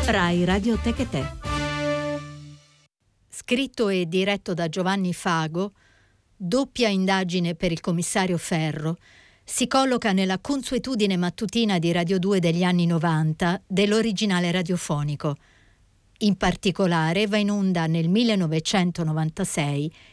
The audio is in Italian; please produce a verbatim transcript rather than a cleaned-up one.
Rai Radio Techetè. Scritto e diretto da Giovanni Fago, doppia indagine per il commissario Ferro, si colloca nella consuetudine mattutina di Radio due degli anni novanta dell'originale radiofonico. In particolare va in onda nel millenovecentonovantasei